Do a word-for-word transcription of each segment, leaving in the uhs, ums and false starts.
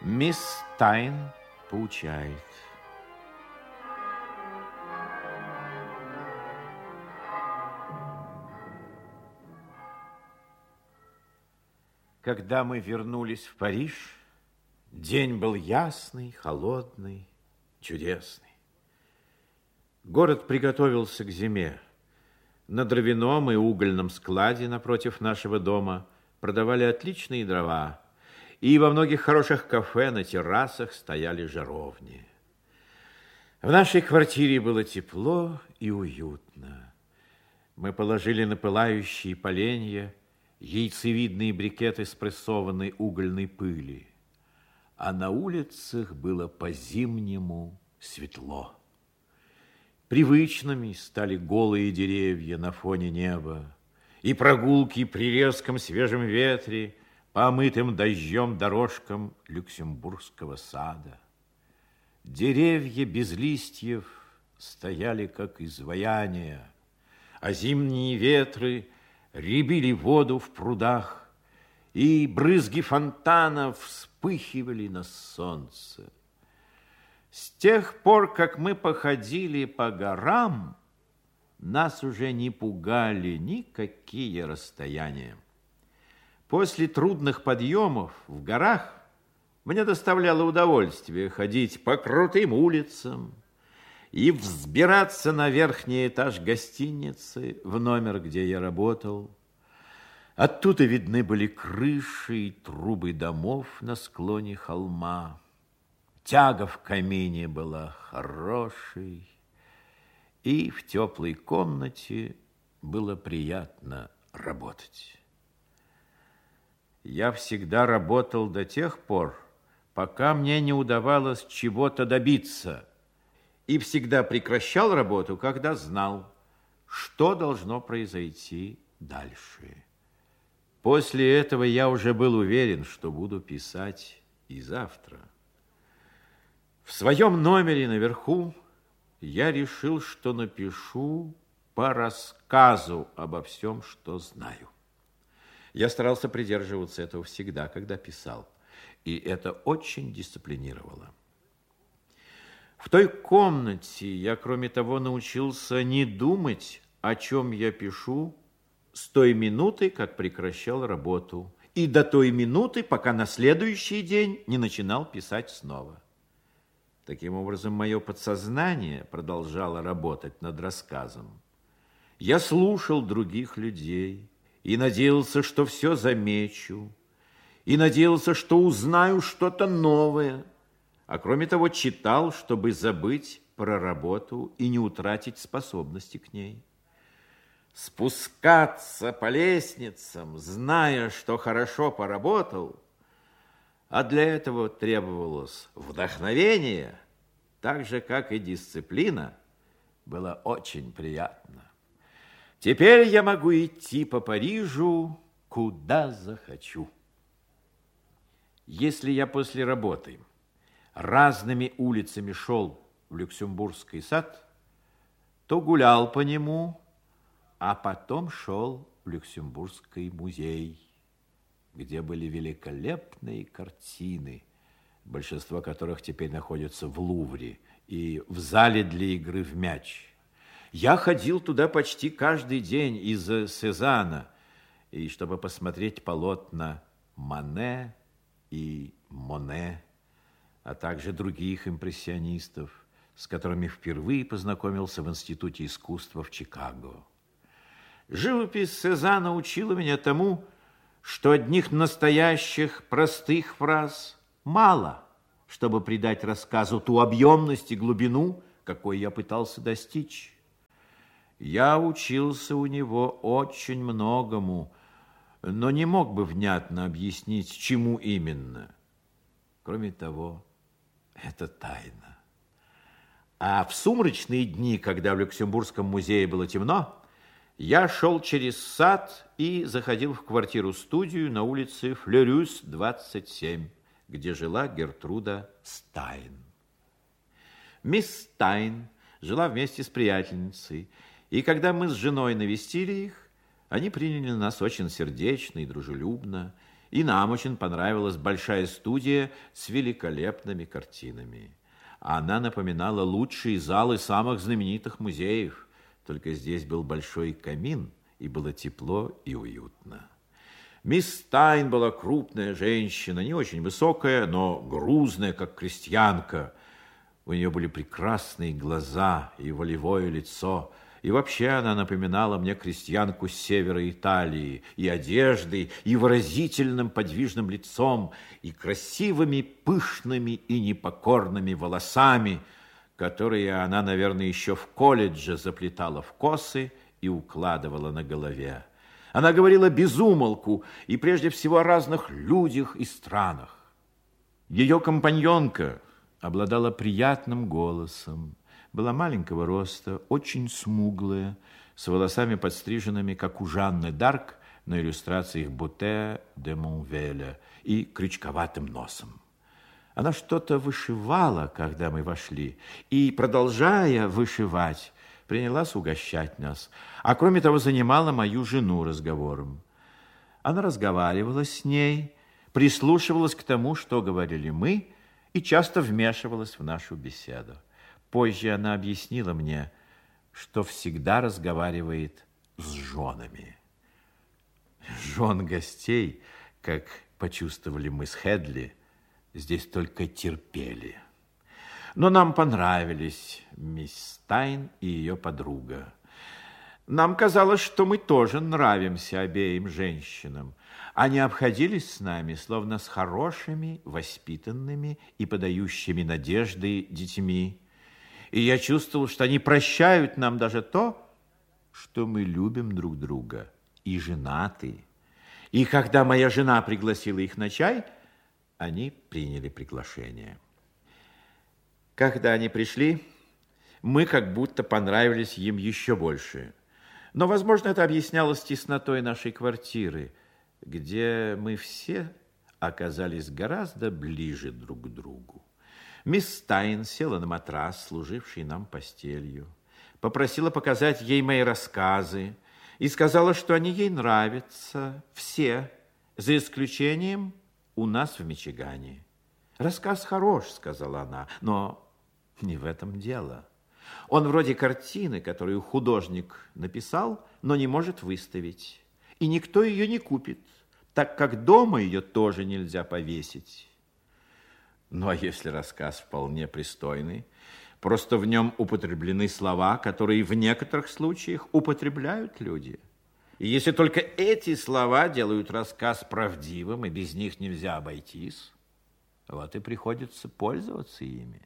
Мисс Тайн поучает. Когда мы вернулись в Париж, день был ясный, холодный, чудесный. Город приготовился к зиме. На дровяном и угольном складе напротив нашего дома продавали отличные дрова, и во многих хороших кафе на террасах стояли жаровни. В нашей квартире было тепло и уютно. Мы положили на пылающие поленья яйцевидные брикеты спрессованной угольной пыли, а на улицах было по-зимнему светло. Привычными стали голые деревья на фоне неба, и прогулки при резком свежем ветре по омытым дождем дорожкам Люксембургского сада. Деревья без листьев стояли, как изваяния, а зимние ветры рябили воду в прудах, и брызги фонтанов вспыхивали на солнце. С тех пор, как мы походили по горам, нас уже не пугали никакие расстояния. После трудных подъемов в горах мне доставляло удовольствие ходить по крутым улицам и взбираться на верхний этаж гостиницы, в номер, где я работал. Оттуда видны были крыши и трубы домов на склоне холма. Тяга в камине была хорошей, и в теплой комнате было приятно работать. Я всегда работал до тех пор, пока мне не удавалось чего-то добиться, и всегда прекращал работу, когда знал, что должно произойти дальше. После этого я уже был уверен, что буду писать и завтра. В своем номере наверху я решил, что напишу по рассказу обо всем, что знаю. Я старался придерживаться этого всегда, когда писал, и это очень дисциплинировало. В той комнате я, кроме того, научился не думать, о чем я пишу, с той минуты, как прекращал работу, и до той минуты, пока на следующий день не начинал писать снова. Таким образом, мое подсознание продолжало работать над рассказом. Я слушал других людей и надеялся, что все замечу, и надеялся, что узнаю что-то новое, а кроме того, читал, чтобы забыть про работу и не утратить способности к ней. Спускаться по лестницам, зная, что хорошо поработал, а для этого требовалось вдохновение, так же, как и дисциплина, было очень приятно. Теперь я могу идти по Парижу, куда захочу. Если я после работы разными улицами шел в Люксембургский сад, то гулял по нему, а потом шел в Люксембургский музей, где были великолепные картины, большинство которых теперь находятся в Лувре и в зале для игры в мяч. Я ходил туда почти каждый день из-за Сезанна, и чтобы посмотреть полотна Мане и Моне, а также других импрессионистов, с которыми впервые познакомился в Институте искусства в Чикаго. Живопись Сезанна учила меня тому, что одних настоящих простых фраз мало, чтобы придать рассказу ту объемность и глубину, какой я пытался достичь. Я учился у него очень многому, но не мог бы внятно объяснить, чему именно. Кроме того, это тайна. А в сумрачные дни, когда в Люксембургском музее было темно, я шел через сад и заходил в квартиру-студию на улице Флерюс, двадцать семь, где жила Гертруда Стайн. Мисс Стайн жила вместе с приятельницей, и когда мы с женой навестили их, они приняли нас очень сердечно и дружелюбно, И нам очень понравилась большая студия с великолепными картинами. Она напоминала лучшие залы самых знаменитых музеев. Только здесь был большой камин, и было тепло и уютно. Мисс Стайн была крупная женщина, не очень высокая, но грузная, как крестьянка. У нее были прекрасные глаза и волевое лицо. И вообще она напоминала мне крестьянку с севера Италии и одеждой, и выразительным подвижным лицом, и красивыми, пышными и непокорными волосами, которые она, наверное, еще в колледже заплетала в косы и укладывала на голове. Она говорила без умолку и прежде всего о разных людях и странах. Ее компаньонка обладала приятным голосом, была маленького роста, очень смуглая, с волосами подстриженными, как у Жанны д'Арк на иллюстрациях Буте де Монвеля, и крючковатым носом. Она что-то вышивала, когда мы вошли, и, продолжая вышивать, принялась угощать нас, а кроме того занимала мою жену разговором. Она разговаривала с ней, прислушивалась к тому, что говорили мы, и часто вмешивалась в нашу беседу. Позже она объяснила мне, что всегда разговаривает с женами. Жен гостей, как почувствовали мы с Хедли, здесь только терпели. Но нам понравились мисс Стайн и ее подруга. Нам казалось, что мы тоже нравимся обеим женщинам. Они обходились с нами, словно с хорошими, воспитанными и подающими надежды детьми. И я чувствовал, что они прощают нам даже то, что мы любим друг друга и женаты. И когда моя жена пригласила их на чай, они приняли приглашение. Когда они пришли, мы как будто понравились им еще больше. Но, возможно, это объяснялось теснотой нашей квартиры, где мы все оказались гораздо ближе друг к другу. Мисс Стайн села на матрас, служивший нам постелью, попросила показать ей мои рассказы и сказала, что они ей нравятся все, за исключением «У нас в Мичигане». «Рассказ хорош», — сказала она, — «но не в этом дело. Он вроде картины, которую художник написал, но не может выставить, и никто ее не купит, так как дома ее тоже нельзя повесить». Ну, а если рассказ вполне пристойный, просто в нем употреблены слова, которые в некоторых случаях употребляют люди. И если только эти слова делают рассказ правдивым, и без них нельзя обойтись, вот и приходится пользоваться ими.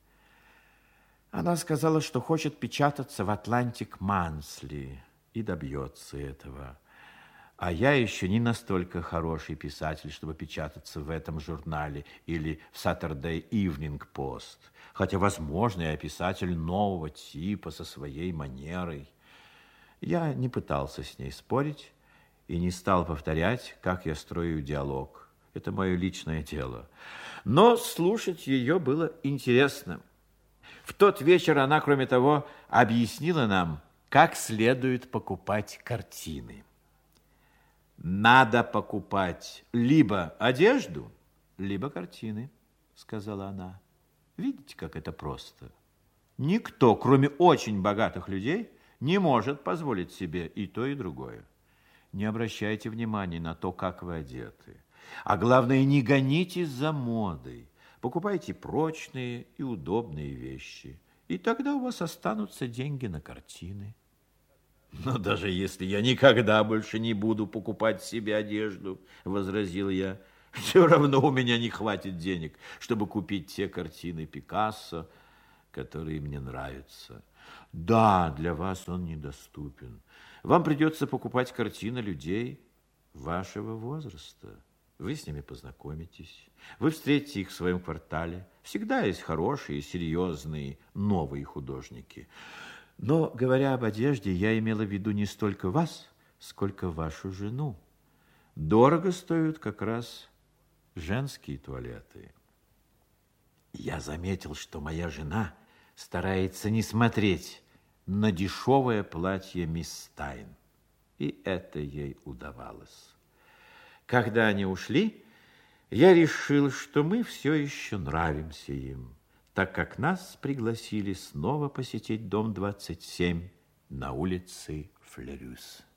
Она сказала, что хочет печататься в «Атлантик Мансли» и добьется этого. А я еще не настолько хороший писатель, чтобы печататься в этом журнале или в Saturday Evening Post. Хотя, возможно, я писатель нового типа со своей манерой. Я не пытался с ней спорить и не стал повторять, как я строю диалог. Это мое личное дело. Но слушать ее было интересно. В тот вечер она, кроме того, объяснила нам, как следует покупать картины. «Надо покупать либо одежду, либо картины», — сказала она. «Видите, как это просто? Никто, кроме очень богатых людей, не может позволить себе и то, и другое. Не обращайте внимания на то, как вы одеты. А главное, не гонитесь за модой. Покупайте прочные и удобные вещи, и тогда у вас останутся деньги на картины». «Но даже если я никогда больше не буду покупать себе одежду, — возразил я, — все равно у меня не хватит денег, чтобы купить те картины Пикассо, которые мне нравятся». «Да, для вас он недоступен. Вам придется покупать картины людей вашего возраста. Вы с ними познакомитесь, вы встретите их в своем квартале. Всегда есть хорошие, серьезные, новые художники». Но, говоря об одежде, я имела в виду не столько вас, сколько вашу жену. Дорого стоят как раз женские туалеты. Я заметил, что моя жена старается не смотреть на дешевое платье мисс Стайн, и это ей удавалось. Когда они ушли, я решил, что мы все еще нравимся им, так как нас пригласили снова посетить дом двадцать семь на улице Флерюс.